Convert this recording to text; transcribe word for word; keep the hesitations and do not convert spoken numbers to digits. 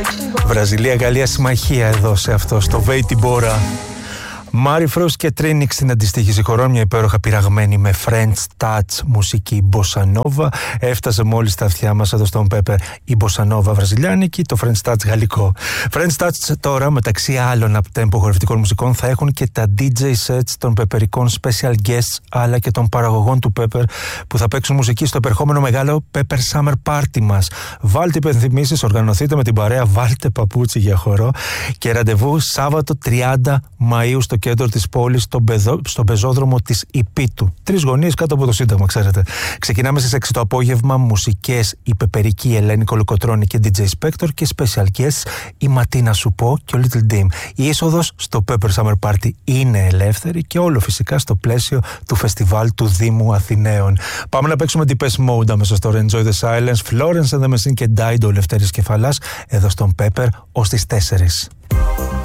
Βραζιλία-Γαλλία συμμαχία εδώ σε αυτό, στο Βέιτι Μπόρα. Μάρι Φρούς και Τρίνιξ στην αντιστοίχηση χωρών, μια υπέροχα πειραγμένη με French Touch μουσική Bossa Nova. Έφτασε μόλις στα αυτιά μας εδώ στον Pepper η Bossa Nova βραζιλιάνικη, το French Touch γαλλικό. French Touch τώρα, μεταξύ άλλων up-tempo χορευτικών μουσικών, θα έχουν και τα ντι τζέι sets των πεπερικών special guests, αλλά και των παραγωγών του Pepper, που θα παίξουν μουσική στο επερχόμενο μεγάλο Pepper Summer Party μας. Βάλτε υπενθυμίσεις, οργανωθείτε με την παρέα, βάλτε παπούτσι για χορό και ραντεβού Σάββατο τριάντα Μαΐου στο κέντρο της πόλης, στον, πεζό, στον πεζόδρομο της Ιππίτου. Τρεις γωνίες κάτω από το Σύνταγμα, ξέρετε. Ξεκινάμε στις έξι το απόγευμα, μουσικές η πεπερική Ελένη Κολοκοτρώνη και ντι τζέι Spector και special guests η Ματίνα Σουπό και ο Little Dim. Η είσοδος στο Pepper Summer Party είναι ελεύθερη και όλο φυσικά στο πλαίσιο του φεστιβάλ του Δήμου Αθηναίων. Πάμε να παίξουμε Depeche Mode αμέσως τώρα. Enjoy the Silence, Florence and the Machine και Dido, Λευτέρης Κεφαλάς, εδώ στον Pepper ως τις τέσσερις.